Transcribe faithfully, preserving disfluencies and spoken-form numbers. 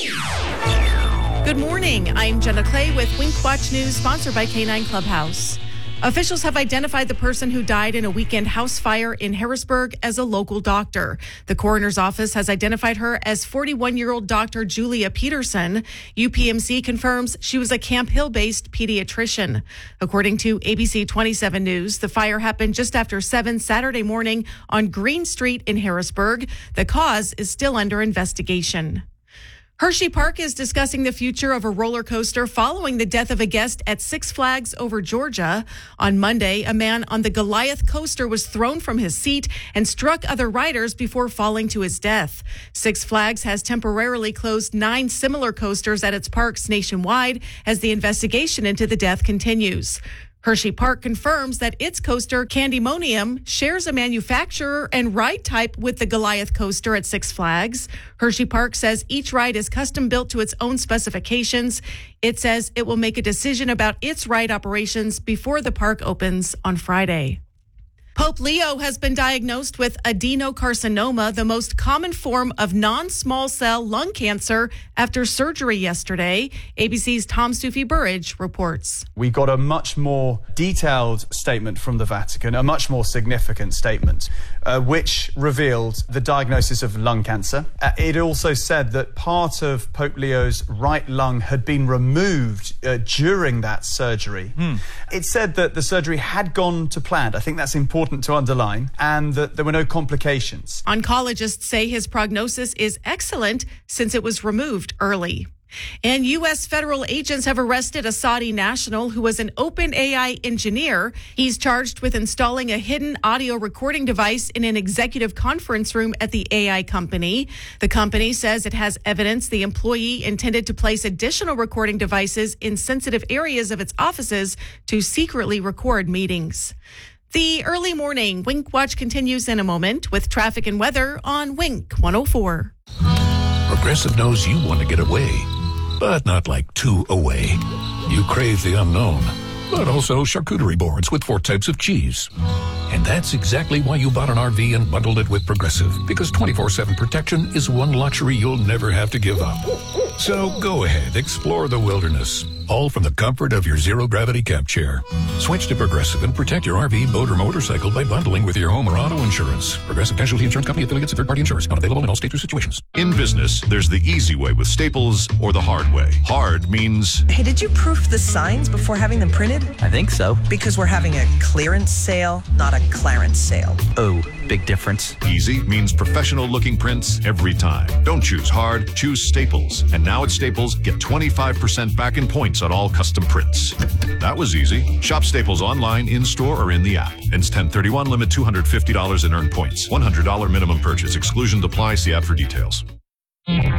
Good morning. I'm Jenna Clay with Wink Watch News, sponsored by K nine Clubhouse. Officials have identified the person who died in a weekend house fire in Harrisburg as a local doctor. The coroner's office has identified her as forty-one-year-old Doctor Julia Peterson. U P M C confirms she was a Camp Hill-based pediatrician. According to A B C twenty-seven News, the fire happened just after seven Saturday morning on Green Street in Harrisburg. The cause is still under investigation. Hershey Park is discussing the future of a roller coaster following the death of a guest at Six Flags Over Georgia. On Monday, a man on the Goliath coaster was thrown from his seat and struck other riders before falling to his death. Six Flags has temporarily closed nine similar coasters at its parks nationwide as the investigation into the death continues. Hershey Park confirms that its coaster, Candymonium, shares a manufacturer and ride type with the Goliath coaster at Six Flags. Hershey Park says each ride is custom built to its own specifications. It says it will make a decision about its ride operations before the park opens on Friday. Pope Leo has been diagnosed with adenocarcinoma, the most common form of non-small cell lung cancer, after surgery yesterday. A B C's Tom Sufi-Burridge reports. We got a much more detailed statement from the Vatican, a much more significant statement, uh, which revealed the diagnosis of lung cancer. Uh, it also said that part of Pope Leo's right lung had been removed uh, during that surgery. Hmm. It said that the surgery had gone to plan. I think that's important to underline, and that there were no complications. Oncologists say his prognosis is excellent since it was removed early. And U S federal agents have arrested a Saudi national who was an OpenAI engineer. He's charged with installing a hidden audio recording device in an executive conference room at the A I company. The company says it has evidence the employee intended to place additional recording devices in sensitive areas of its offices to secretly record meetings. The early morning Wink Watch continues in a moment with traffic and weather on Wink one oh four. Progressive knows you want to get away, but not like too away. You crave the unknown, but also charcuterie boards with four types of cheese. And that's exactly why you bought an R V and bundled it with Progressive, because twenty-four seven protection is one luxury you'll never have to give up. So go ahead, explore the wilderness, all from the comfort of your zero-gravity camp chair. Switch to Progressive and protect your R V, boat, or motorcycle by bundling with your home or auto insurance. Progressive Casualty Insurance Company, affiliates, and third-party insurers. Not available in all states or situations. In business, there's the easy way with Staples or the hard way. Hard means... Hey, did you proof the signs before having them printed? I think so. Because we're having a clearance sale, not a Clarence sale. Oh, big difference. Easy means professional-looking prints every time. Don't choose hard, choose Staples. And now at Staples, get twenty-five percent back in points on all custom prints. That was easy. Shop Staples online, in-store, or in the app. Ends ten thirty-one, limit two hundred fifty dollars in earned points. one hundred dollars minimum purchase. Exclusions apply. See app for details.